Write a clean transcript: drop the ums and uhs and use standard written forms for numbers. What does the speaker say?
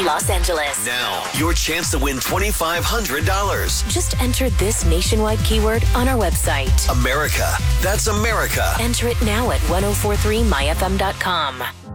Los Angeles. Now, your chance to win $2,500. Just enter this nationwide keyword on our website. America. That's America. Enter it now at 1043myfm.com.